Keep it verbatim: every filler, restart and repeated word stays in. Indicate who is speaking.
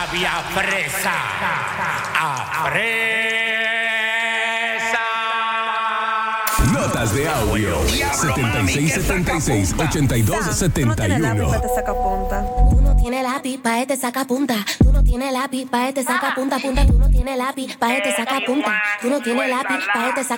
Speaker 1: sabe a fresa, a fresa.
Speaker 2: Notas de audio setenta y seis setenta y seis ochenta y dos setenta y uno.
Speaker 3: Tú no tienes la pipa, este saca punta. Tú no tienes la pipa, este saca punta, punta. Tú no tienes la pipa, este saca punta. Tú no tienes la pipa, este saca